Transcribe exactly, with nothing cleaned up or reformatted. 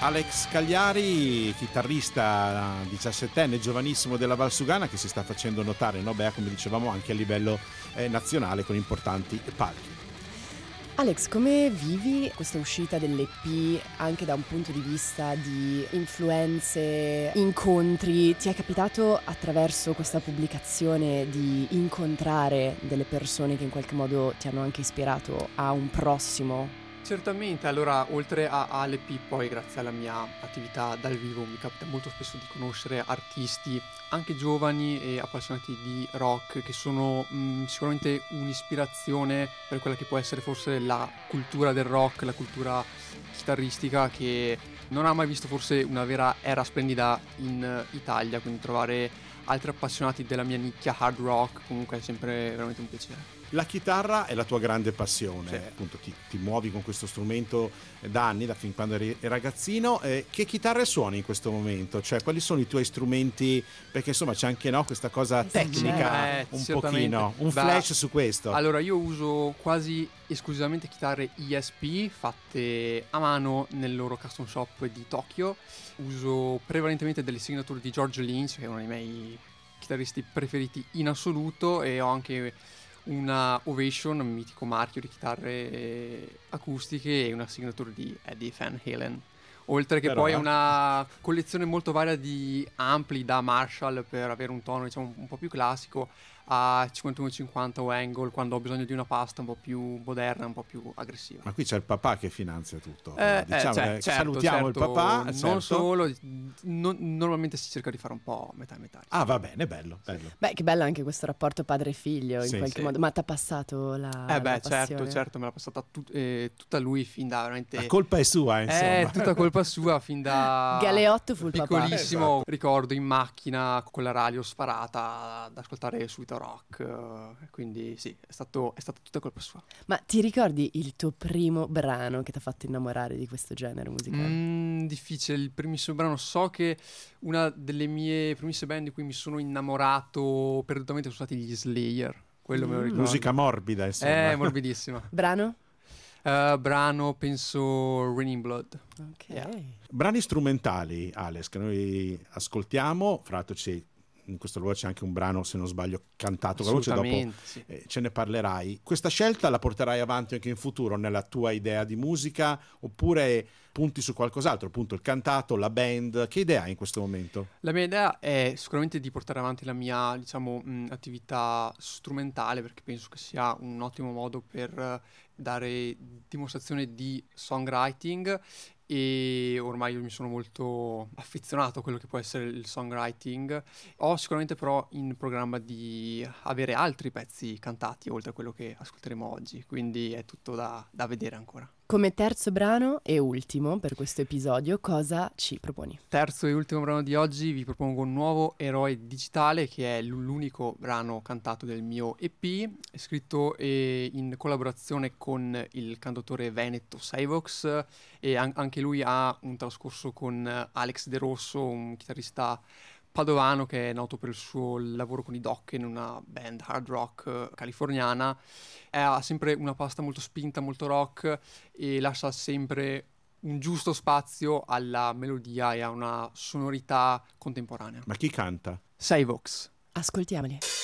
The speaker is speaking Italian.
Alex Cagliari, chitarrista diciassettenne, giovanissimo della Valsugana, che si sta facendo notare, no? Beh, come dicevamo, anche a livello eh, nazionale con importanti palchi. Alex, come vivi questa uscita dell'E P anche da un punto di vista di influenze, incontri? Ti è capitato attraverso questa pubblicazione di incontrare delle persone che in qualche modo ti hanno anche ispirato a un prossimo? Certamente, allora oltre a, all'E P, poi grazie alla mia attività dal vivo mi capita molto spesso di conoscere artisti anche giovani e appassionati di rock che sono mh, sicuramente un'ispirazione per quella che può essere forse la cultura del rock, la cultura chitarristica, che non ha mai visto forse una vera era splendida in Italia, quindi trovare altri appassionati della mia nicchia hard rock comunque è sempre veramente un piacere. La chitarra è la tua grande passione, Sì. Appunto ti, ti muovi con questo strumento da anni, da fin quando eri ragazzino. Eh, che chitarre suoni in questo momento? Cioè, quali sono i tuoi strumenti? Perché insomma c'è anche, no, questa cosa tecnica, Eh, un certamente. pochino, un Beh, flash su questo. Allora, io uso quasi esclusivamente chitarre E S P fatte a mano nel loro custom shop di Tokyo. Uso prevalentemente delle signature di George Lynch, che è uno dei miei chitarristi preferiti in assoluto, e ho anche una Ovation, un mitico marchio di chitarre acustiche, e una signature di Eddie Van Halen. Oltre che Però, poi eh. una collezione molto varia di ampli da Marshall per avere un tono, diciamo, un po' più classico, a cinquantuno cinquanta o Angle quando ho bisogno di una pasta un po' più moderna, un po' più aggressiva. Ma qui c'è il papà che finanzia tutto. Eh, diciamo eh, cioè, che certo, salutiamo certo, il papà. non certo. solo, non- normalmente si cerca di fare un po' metà e metà. Ah, va bene, bello, bello. Beh, che bello anche questo rapporto padre-figlio in Sì, qualche sì. modo. Ma t'ha passato la Eh la beh, certo, passione? certo, me l'ha passata tut- eh, tutta lui fin da veramente... La colpa è sua, insomma. Eh, tutta colpa sua fin da Galeotto fu il papà. piccolissimo. Esatto. Ricordo in macchina con la radio sparata ad ascoltare subito rock, eh, quindi sì, è stato è stata tutta colpa sua. Ma ti ricordi il tuo primo brano che ti ha fatto innamorare di questo genere musicale? Mm, difficile, il primissimo brano, so che una delle mie primissime band di cui mi sono innamorato perdutamente sono stati gli Slayer, quello me lo Mm. ricordo. Musica morbida, insomma. Eh, morbidissima. Brano? Eh, brano, penso Raining Blood. Ok. Yeah. Brani strumentali, Alex, che noi ascoltiamo. Fra l'altro c'è, in questo luogo c'è anche un brano, se non sbaglio, cantato con la voce, dopo Assolutamente, sì. eh, ce ne parlerai. Questa scelta la porterai avanti anche in futuro nella tua idea di musica, oppure punti su qualcos'altro, appunto il cantato, la band? Che idea hai in questo momento? La mia idea è sicuramente di portare avanti la mia, diciamo, mh, attività strumentale, perché penso che sia un ottimo modo per eh, dare dimostrazione di songwriting, e ormai io mi sono molto affezionato a quello che può essere il songwriting. Ho sicuramente però in programma di avere altri pezzi cantati oltre a quello che ascolteremo oggi, quindi è tutto da, da vedere ancora. Come terzo brano e ultimo per questo episodio, cosa ci proponi? Terzo e ultimo brano di oggi vi propongo un nuovo eroe digitale, che è l- l'unico brano cantato del mio E P, è scritto eh, in collaborazione con il cantautore veneto Saivox, e an- anche lui ha un trascorso con eh, Alex De Rosso, un chitarrista padovano che è noto per il suo lavoro con i Dokken, una band hard rock eh, californiana. Eh, ha sempre una pasta molto spinta, molto rock, e lascia sempre un giusto spazio alla melodia e a una sonorità contemporanea. Ma chi canta? Saivox. Ascoltiamoli.